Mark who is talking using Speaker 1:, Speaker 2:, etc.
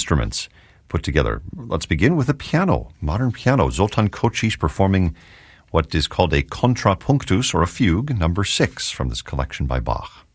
Speaker 1: instruments put together. Let's begin with a piano, modern piano. Zoltan Kocsis performing what is called a contrapunctus, or a fugue, number 6 from this collection by Bach.